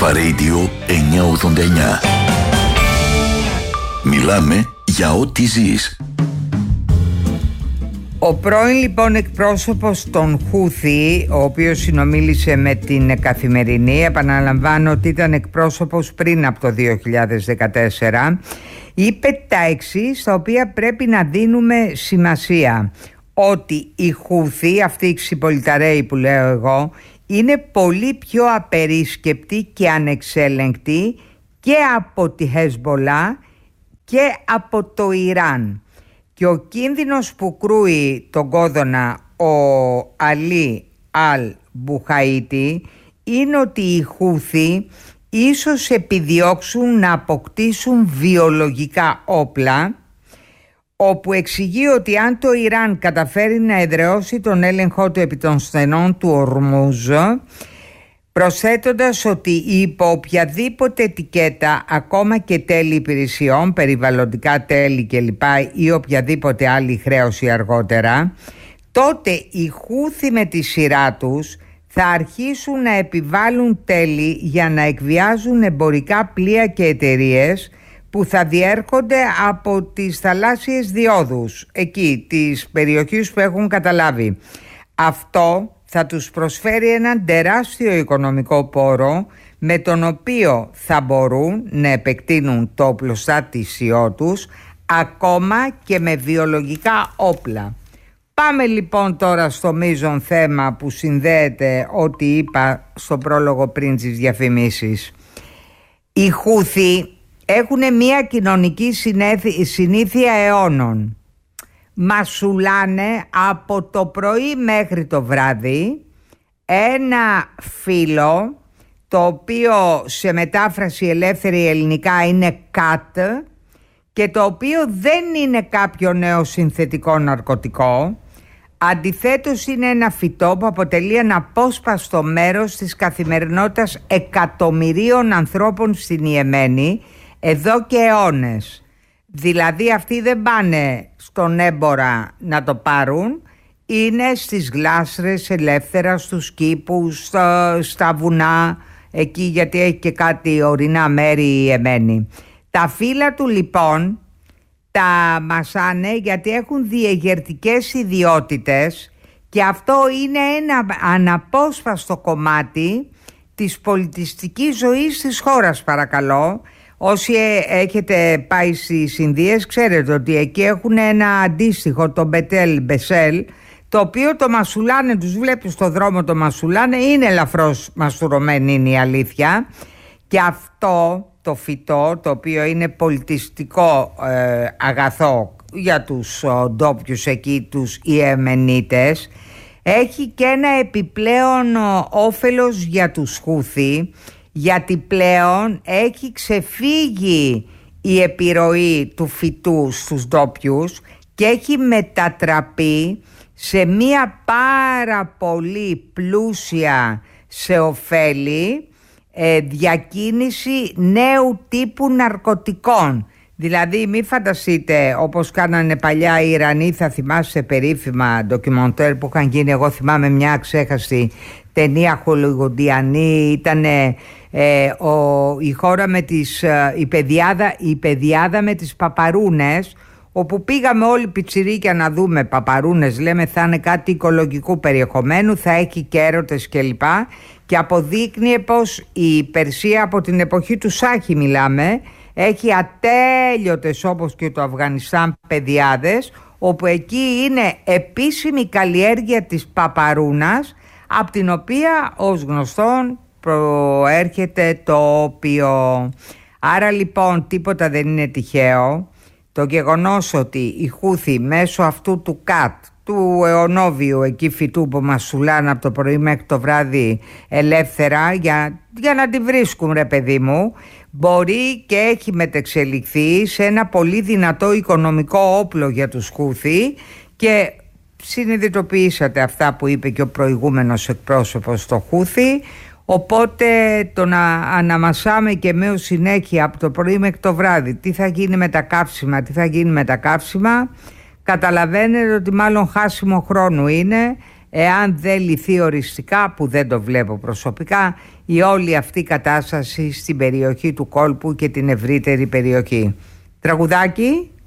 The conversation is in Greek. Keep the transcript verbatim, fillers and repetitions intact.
Αλφα Radio εννιακόσια ογδόντα εννιά. Μιλάμε για ό,τι ζεις. Ο πρώην λοιπόν εκπρόσωπος των Χούθι, ο οποίος συνομίλησε με την Καθημερινή, επαναλαμβάνω ότι ήταν εκπρόσωπος πριν από το δύο χιλιάδες δεκατέσσερα, είπε τα εξής, τα οποία πρέπει να δίνουμε σημασία. Ότι οι Χούθι, αυτοί οι ξυπολιταραίοι που λέω εγώ, είναι πολύ πιο απερίσκεπτοι και ανεξέλεγκτοι και από τη Χεσμπολά και από το Ιράν. Και ο κίνδυνος που κρούει τον κόδωνα ο Αλί Αλ Μπουχαίτη είναι ότι οι Χούθι ίσως επιδιώξουν να αποκτήσουν βιολογικά όπλα, όπου εξηγεί ότι αν το Ιράν καταφέρει να εδραιώσει τον έλεγχό του επί των στενών του Ορμούζ, προσθέτοντας ότι υπό οποιαδήποτε ετικέτα, ακόμα και τέλη υπηρεσιών, περιβαλλοντικά τέλη κλπ, ή οποιαδήποτε άλλη χρέωση αργότερα, τότε οι Χούθι με τη σειρά τους θα αρχίσουν να επιβάλλουν τέλη για να εκβιάζουν εμπορικά πλοία και εταιρείες που θα διέρχονται από τις θαλάσσιες διόδους, εκεί, τις περιοχές που έχουν καταλάβει. Αυτό θα τους προσφέρει έναν τεράστιο οικονομικό πόρο, με τον οποίο θα μπορούν να επεκτείνουν το οπλοστάσιο τους, ακόμα και με βιολογικά όπλα. Πάμε λοιπόν τώρα στο μείζον θέμα που συνδέεται ό,τι είπα στο πρόλογο πριν τις διαφημίσεις. Οι Χούθι έχουν μια κοινωνική συνήθεια αιώνων. Μασουλάνε από το πρωί μέχρι το βράδυ ένα φύλλο, το οποίο σε μετάφραση ελεύθερη ελληνικά είναι κατ, και το οποίο δεν είναι κάποιο νέο συνθετικό ναρκωτικό. Αντιθέτως είναι ένα φυτό που αποτελεί ένα απόσπαστο μέρος της καθημερινότητας εκατομμυρίων ανθρώπων στην Ιεμένη εδώ και αιώνες. Δηλαδή αυτοί δεν πάνε στον έμπορα να το πάρουν, είναι στις γλάστρες ελεύθερα, στους κήπους, στα, στα βουνά, εκεί, γιατί έχει και κάτι ορεινά μέρη η Ιεμένη. Τα φύλλα του λοιπόν τα μασάνε γιατί έχουν διεγερτικές ιδιότητες, και αυτό είναι ένα αναπόσπαστο κομμάτι της πολιτιστικής ζωής της χώρας, παρακαλώ. Όσοι έχετε πάει στις Ινδίες ξέρετε ότι εκεί έχουν ένα αντίστοιχο, το Μπετέλ Μπεσέλ, το οποίο το μασουλάνε, τους βλέπεις στο δρόμο το μασουλάνε, είναι ελαφρώς μαστουρωμένη, είναι η αλήθεια. Και αυτό το φυτό, το οποίο είναι πολιτιστικό ε, αγαθό για τους ντόπιους εκεί, τους Ιεμενίτες, έχει και ένα επιπλέον ο, όφελος για τους Χούθι, γιατί πλέον έχει ξεφύγει η επιρροή του φυτού στους ντόπιους και έχει μετατραπεί σε μία πάρα πολύ πλούσια σε ωφέλη ε, διακίνηση νέου τύπου ναρκωτικών. Δηλαδή μη φανταστείτε όπως κάνανε παλιά οι Ιρανοί, θα θυμάσαι περίφημα ντοκιμοντέρ που είχαν γίνει, εγώ θυμάμαι μια ξέχαστη ταινία χολιγοντιανή, ήταν ε, ο, η χώρα με τις, ε, η, παιδιάδα, η παιδιάδα με τις παπαρούνες, όπου πήγαμε όλοι πιτσιρίκια να δούμε παπαρούνες, λέμε θα είναι κάτι οικολογικού περιεχομένου, θα έχει και έρωτες κλπ. Και αποδείκνυε πως η Περσία από την εποχή του Σάχη μιλάμε, έχει ατέλειωτες όπως και το Αφγανιστάν παιδιάδες, όπου εκεί είναι επίσημη καλλιέργεια της παπαρούνας, από την οποία ως γνωστόν προέρχεται το όπιο. Άρα λοιπόν τίποτα δεν είναι τυχαίο. Το γεγονός ότι οι Χούθι μέσω αυτού του ΚΑΤ, του αιωνόβιου εκεί φυτού που μας σουλάνε από το πρωί μέχρι το βράδυ ελεύθερα για, για να τη βρίσκουν ρε παιδί μου, μπορεί και έχει μετεξελιχθεί σε ένα πολύ δυνατό οικονομικό όπλο για τους Χούθι. Και συνειδητοποιήσατε αυτά που είπε και ο προηγούμενος εκπρόσωπος στο Χούθι. Οπότε το να αναμασάμε και με συνέχεια από το πρωί μέχρι το βράδυ τι θα γίνει με τα καύσιμα, τι θα γίνει με τα καύσιμα, καταλαβαίνετε ότι μάλλον χάσιμο χρόνου είναι, εάν δεν λυθεί οριστικά, που δεν το βλέπω προσωπικά, η όλη αυτή κατάσταση στην περιοχή του κόλπου και την ευρύτερη περιοχή. Τραγουδάκι.